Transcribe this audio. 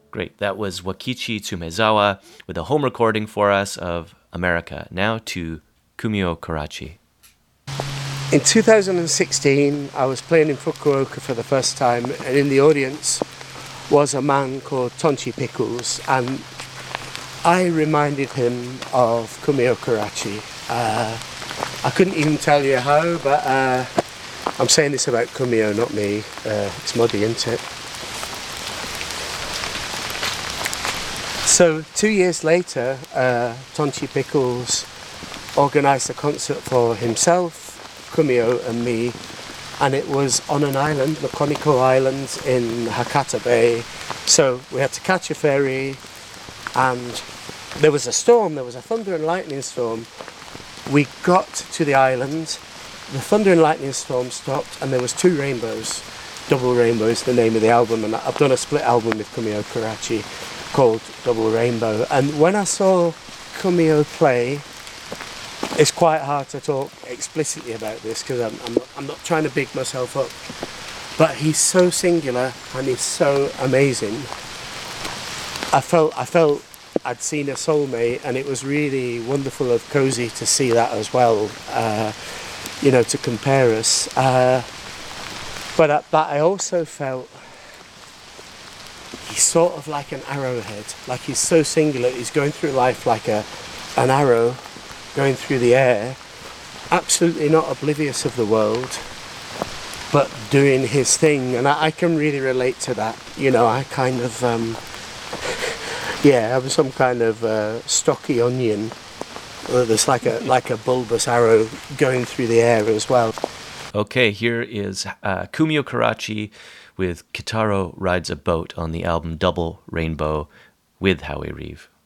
Great. That was Wakichi Tsumezawa with a home recording for us of America. Now to Kumio Karachi. In 2016, I was playing in Fukuoka for the first time, and in the audience was a man called Tonchi Pickles, and I reminded him of Kumio Karachi. I couldn't even tell you how, but I'm saying this about Kumio, not me. It's muddy, isn't it? So 2 years later, Tonchi Pickles organised a concert for himself, Kumio and me, and it was on an island, Lokoniko Island in Hakata Bay. So we had to catch a ferry, and there was a storm, there was a thunder and lightning storm. We got to the island, the thunder and lightning storm stopped, and there was 2 rainbows. Double Rainbow is the name of the album, and I've done a split album with Kumio Karachi called Double Rainbow. And when I saw Kumio play, it's quite hard to talk explicitly about this because I'm not trying to big myself up, but he's so singular and he's so amazing. I felt I'd seen a soulmate, and it was really wonderful of Cozy to see that as well, to compare us. But I also felt he's sort of like an arrowhead, like he's so singular, he's going through life like an arrow going through the air, absolutely not oblivious of the world, but doing his thing. And I can really relate to that. I kind of, I'm some kind of stocky onion that's like a bulbous arrow going through the air as well. Okay, here is Kumio Karachi with Kitaro Rides a Boat on the album Double Rainbow with Howie Reeve.